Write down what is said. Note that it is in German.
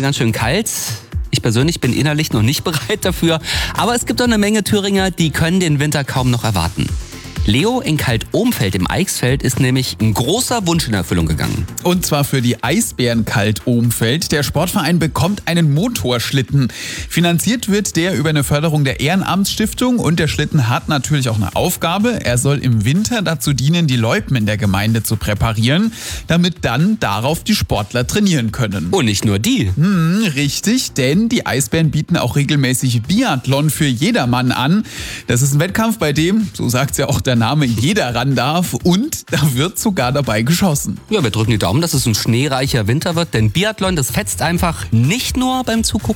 ganz schön kalt. Ich persönlich bin innerlich noch nicht bereit dafür. Aber es gibt auch eine Menge Thüringer, die können den Winter kaum noch erwarten. Leo in Kalt-Ohmfeld im Eichsfeld ist nämlich ein großer Wunsch in Erfüllung gegangen. Und zwar für die Eisbären Kalt-Ohmfeld. Der Sportverein bekommt einen Motorschlitten. Finanziert wird der über eine Förderung der Ehrenamtsstiftung und der Schlitten hat natürlich auch eine Aufgabe. Er soll im Winter dazu dienen, die Loipen in der Gemeinde zu präparieren, damit dann darauf die Sportler trainieren können. Und nicht nur die. Richtig, denn die Eisbären bieten auch regelmäßig Biathlon für jedermann an. Das ist ein Wettkampf, bei dem, so sagt es ja auch der Name, jeder ran darf und da wird sogar dabei geschossen. Ja, wir drücken die Daumen, dass es ein schneereicher Winter wird, denn Biathlon, das fetzt einfach nicht nur beim Zugucken.